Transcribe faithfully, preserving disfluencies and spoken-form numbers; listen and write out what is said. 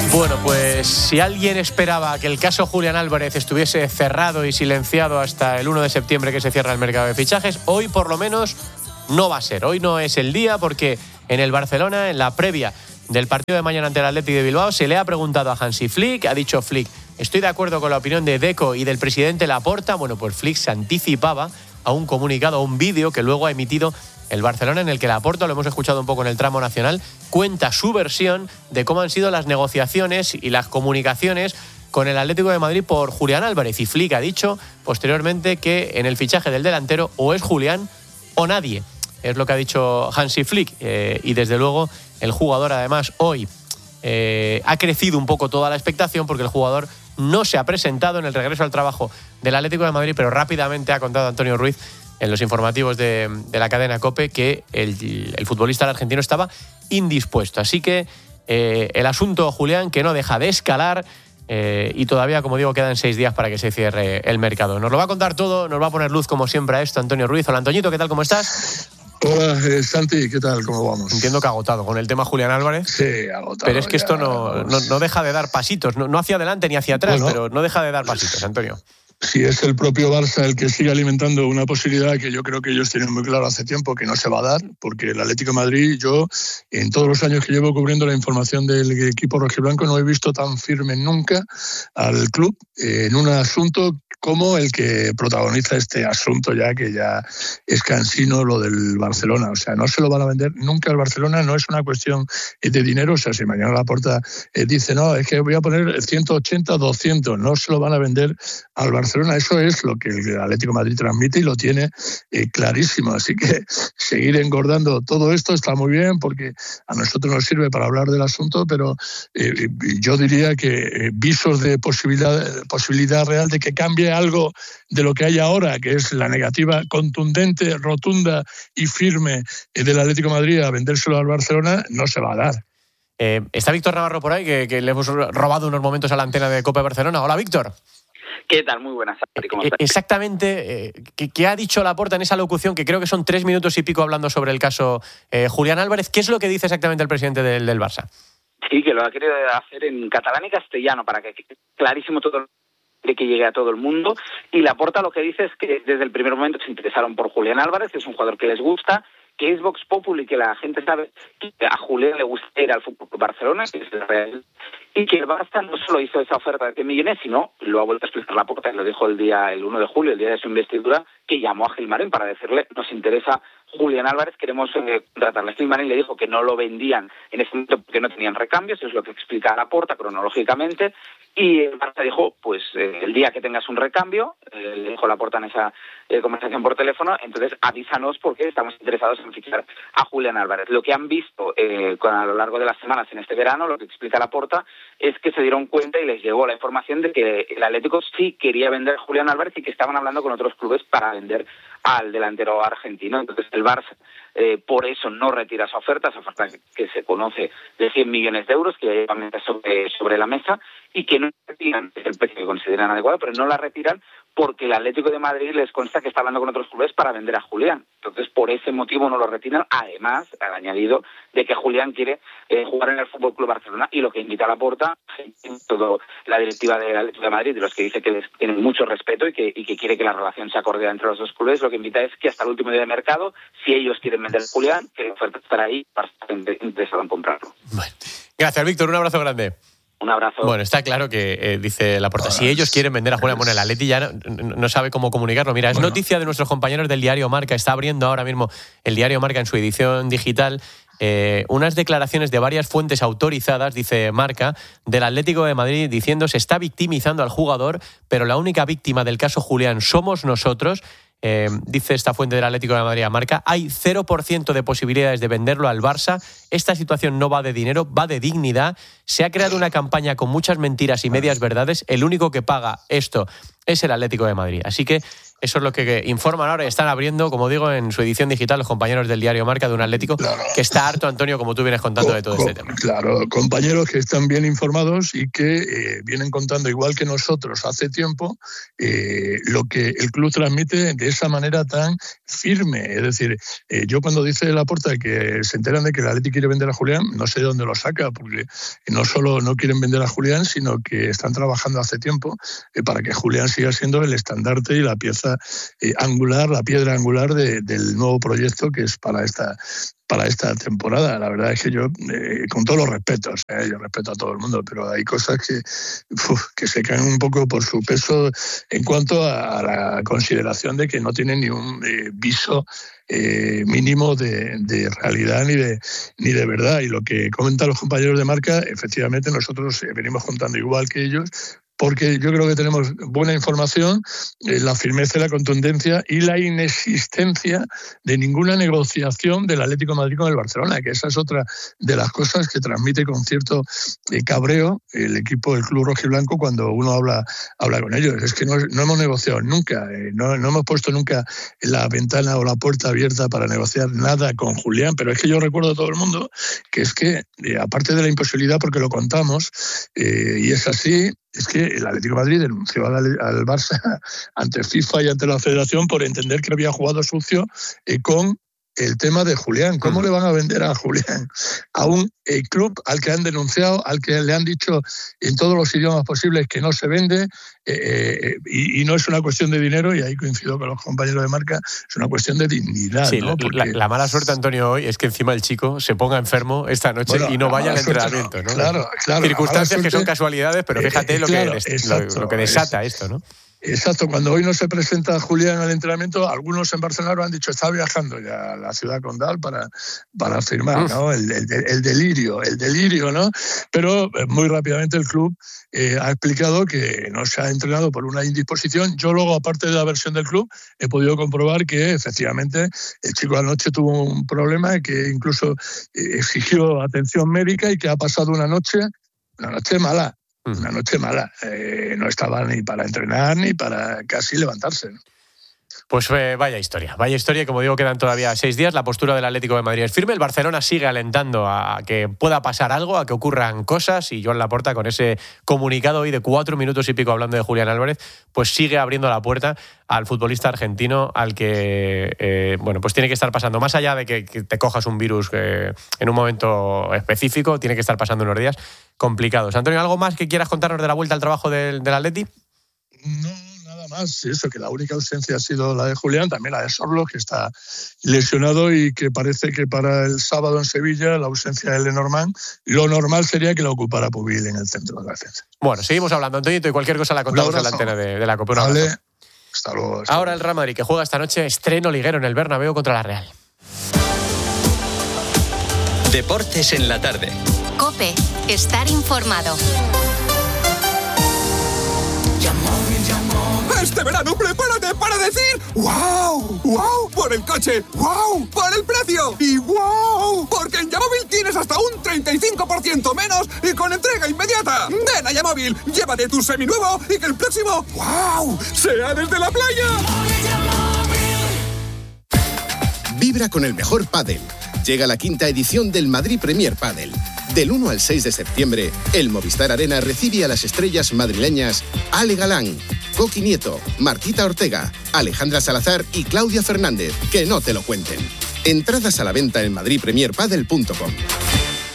Bueno, pues si alguien esperaba que el caso Julián Álvarez estuviese cerrado y silenciado hasta el uno de septiembre, que se cierra el mercado de fichajes, hoy por lo menos no va a ser. Hoy no es el día, porque en el Barcelona, en la previa del partido de mañana ante el Athletic de Bilbao, se le ha preguntado a Hansi Flick, ha dicho Flick: estoy de acuerdo con la opinión de Deco y del presidente Laporta. Bueno, pues Flick se anticipaba a un comunicado, a un vídeo que luego ha emitido el Barcelona, en el que Laporta, lo hemos escuchado un poco en el tramo nacional, cuenta su versión de cómo han sido las negociaciones y las comunicaciones con el Atlético de Madrid por Julián Álvarez. Y Flick ha dicho posteriormente que en el fichaje del delantero o es Julián o nadie. Es lo que ha dicho Hansi Flick. Eh, y desde luego el jugador, además, hoy eh, ha crecido un poco toda la expectación, porque el jugador no se ha presentado en el regreso al trabajo del Atlético de Madrid, pero rápidamente ha contado Antonio Ruiz en los informativos de, de la cadena COPE que el, el futbolista argentino estaba indispuesto. Así que eh, el asunto Julián, que no deja de escalar, eh, y todavía, como digo, quedan seis días para que se cierre el mercado. Nos lo va a contar todo, nos va a poner luz como siempre a esto Antonio Ruiz. Hola Antoñito, ¿qué tal? ¿Cómo estás? Hola, eh, Santi, ¿qué tal? ¿Cómo vamos? Entiendo que agotado con el tema Julián Álvarez. Sí, agotado. Pero es que ya, esto no, no, no deja de dar pasitos, no, no hacia adelante ni hacia atrás, bueno, pero no deja de dar pasitos, Antonio. Si es el propio Barça el que sigue alimentando una posibilidad que yo creo que ellos tienen muy claro hace tiempo que no se va a dar, porque el Atlético de Madrid, yo en todos los años que llevo cubriendo la información del equipo rojiblanco, no he visto tan firme nunca al club en un asunto como el que protagoniza este asunto, ya que ya es cansino, lo del Barcelona. O sea, no se lo van a vender nunca al Barcelona, no es una cuestión de dinero. O sea, si mañana Laporta eh, dice, no, es que voy a poner ciento ochenta, doscientos, no se lo van a vender al Barcelona. Eso es lo que el Atlético de Madrid transmite y lo tiene eh, clarísimo. Así que seguir engordando todo esto está muy bien, porque a nosotros nos sirve para hablar del asunto, pero eh, yo diría que eh, visos de posibilidad, posibilidad real de que cambie algo de lo que hay ahora, que es la negativa contundente, rotunda y firme del Atlético de Madrid a vendérselo al Barcelona, no se va a dar. Eh, está Víctor Navarro por ahí, que, que le hemos robado unos momentos a la antena de COPE Barcelona. Hola, Víctor. ¿Qué tal? Muy buenas tardes. ¿Cómo estás? Exactamente, eh, ¿qué, ¿qué ha dicho Laporta en esa locución, que creo que son tres minutos y pico hablando sobre el caso eh, Julián Álvarez? ¿Qué es lo que dice exactamente el presidente del, del Barça? Sí, que lo ha querido hacer en catalán y castellano, para que quede clarísimo todo, de que llegue a todo el mundo. Y Laporta lo que dice es que desde el primer momento se interesaron por Julián Álvarez, es un jugador que les gusta, que es Vox Populi, que la gente sabe que a Julián le gusta ir al Fútbol Club Barcelona, que es el Real, y que el Barça no solo hizo esa oferta de cien millones, sino, lo ha vuelto a explicar Laporta, y lo dijo el día el uno de julio, el día de su investidura, que llamó a Gilmarín para decirle, nos interesa Julián Álvarez, queremos eh, contratarle. Gilmarín le dijo que no lo vendían en ese momento porque no tenían recambios, es lo que explica Laporta cronológicamente, y el Barça dijo, pues eh, el día que tengas un recambio, eh, le dijo Laporta en esa eh, conversación por teléfono, entonces avísanos porque estamos interesados en fichar a Julián Álvarez. Lo que han visto eh, con, a lo largo de las semanas en este verano, lo que explica Laporta, es que se dieron cuenta y les llegó la información de que el Atlético sí quería vender a Julián Álvarez y que estaban hablando con otros clubes para vender al delantero argentino. Entonces el Barça eh, por eso no retira esa oferta, esa oferta que, que se conoce de cien millones de euros, que ya llevan sobre, sobre la mesa, y que no retiran, es el precio que consideran adecuado, pero no la retiran porque el Atlético de Madrid les consta que está hablando con otros clubes para vender a Julián. Entonces, por ese motivo no lo retiran. Además, al añadido de que Julián quiere eh, jugar en el Fútbol Club Barcelona, y lo que invita a Laporta, toda la directiva del Atlético de Madrid, de los que dice que les tienen mucho respeto y que, y que quiere que la relación sea cordial entre los dos clubes, lo que invita es que hasta el último día de mercado, si ellos quieren vender a Julián, que la oferta estará ahí para estar interesado en comprarlo. Bueno, gracias, Víctor. Un abrazo grande. Un abrazo. Bueno, está claro que eh, dice Laporta, si ellos quieren vender a Julián, bueno, el Atleti ya no, no sabe cómo comunicarlo. Mira, es bueno. Noticia de nuestros compañeros del diario Marca, está abriendo ahora mismo el diario Marca en su edición digital eh, unas declaraciones de varias fuentes autorizadas, dice Marca, del Atlético de Madrid, diciendo se está victimizando al jugador, pero la única víctima del caso Julián somos nosotros. Eh, dice esta fuente del Atlético de Madrid a Marca, hay cero por ciento de posibilidades de venderlo al Barça. Esta situación no va de dinero, va de dignidad. Se ha creado una campaña con muchas mentiras y medias verdades. El único que paga esto es el Atlético de Madrid. Así que Eso es lo que informan ahora y están abriendo, como digo, en su edición digital los compañeros del diario Marca de un Atlético claro. que está harto, Antonio, como tú vienes contando de todo co- este tema. Claro, compañeros que están bien informados y que eh, vienen contando, igual que nosotros hace tiempo, eh, lo que el club transmite de esa manera tan firme. Es decir, eh, yo cuando dice Laporta que se enteran de que el Atleti quiere vender a Julián, no sé de dónde lo saca, porque no solo no quieren vender a Julián, sino que están trabajando hace tiempo eh, para que Julián siga siendo el estandarte y la pieza eh, angular, la piedra angular de, del nuevo proyecto que es para esta para esta temporada. La verdad es que yo, eh, con todos los respetos, eh, yo respeto a todo el mundo, pero hay cosas que, uf, que se caen un poco por su peso en cuanto a, a la consideración de que no tienen ni un eh, viso eh, mínimo de, de realidad ni de, ni de verdad. Y lo que comentan los compañeros de Marca, efectivamente nosotros eh, venimos contando igual que ellos, porque yo creo que tenemos buena información, eh, la firmeza y la contundencia y la inexistencia de ninguna negociación del Atlético de Madrid con el Barcelona, que esa es otra de las cosas que transmite con cierto eh, cabreo el equipo del club rojiblanco cuando uno habla, habla con ellos. Es que no, no hemos negociado nunca, eh, no, no hemos puesto nunca la ventana o la puerta abierta para negociar nada con Julián, pero es que yo recuerdo a todo el mundo que es que, eh, aparte de la imposibilidad, porque lo contamos, eh, y es así, es que el Atlético de Madrid denunció al, al Barça ante FIFA y ante la Federación por entender que había jugado sucio eh, con el tema de Julián. ¿Cómo le van a vender a Julián a un eh, club al que han denunciado, al que le han dicho en todos los idiomas posibles que no se vende? Eh, eh, y, y no es una cuestión de dinero, y ahí coincido con los compañeros de Marca, es una cuestión de dignidad. Sí, ¿no? Porque... la, la mala suerte, Antonio, hoy es que encima el chico se ponga enfermo esta noche bueno, y no vaya al entrenamiento. ¿no? Claro, claro. Circunstancias que son casualidades, pero fíjate eh, eh, lo, claro, que, exacto, lo, lo que desata es, esto, ¿no? Exacto, cuando hoy no se presenta Julián al entrenamiento, algunos en Barcelona han dicho está viajando ya a la ciudad condal para, para firmar, ¿no? El, el, el delirio, el delirio, ¿no? Pero muy rápidamente el club eh, ha explicado que no se ha entrenado por una indisposición. Yo luego, aparte de la versión del club, he podido comprobar que efectivamente el chico anoche tuvo un problema que incluso eh, exigió atención médica y que ha pasado una noche, una noche mala. Una noche mala, eh, no estaba ni para entrenar ni para casi levantarse. Pues eh, vaya historia, vaya historia, y como digo, quedan todavía seis días, la postura del Atlético de Madrid es firme, el Barcelona sigue alentando a que pueda pasar algo, a que ocurran cosas, y Joan Laporta, con ese comunicado hoy de cuatro minutos y pico hablando de Julián Álvarez, pues sigue abriendo la puerta al futbolista argentino al que, eh, bueno, pues tiene que estar pasando, más allá de que, que te cojas un virus eh, en un momento específico, tiene que estar pasando unos días complicados. Antonio, ¿algo más que quieras contarnos de la vuelta al trabajo del, del Atleti? No, nada más. Eso, que la única ausencia ha sido la de Julián, también la de Sorlo, que está lesionado y que parece que para el sábado en Sevilla la ausencia de Lenormand, lo normal sería que la ocupara Pubil en el centro de la defensa. Bueno, seguimos hablando, Antonio, y cualquier cosa la contamos en la antena de, de la Copa. Vale. Hasta luego. Hasta Ahora luego. el Real Madrid, que juega esta noche estreno liguero en el Bernabéu contra la Real. Deportes en la tarde. COPE. Estar informado. Este verano prepárate para decir ¡wow! ¡Wow! Por el coche, ¡wow! Por el precio y ¡wow! Porque en Yamóvil tienes hasta un treinta y cinco por ciento menos y con entrega inmediata. Ven a Yamóvil, llévate tu seminuevo y que el próximo ¡wow! sea desde la playa. Vibra con el mejor pádel. Llega la quinta edición del Madrid Premier Padel. Del uno al seis de septiembre, el Movistar Arena recibe a las estrellas madrileñas Ale Galán, Coqui Nieto, Martita Ortega, Alejandra Salazar y Claudia Fernández. Que no te lo cuenten. Entradas a la venta en madrid premier padel punto com.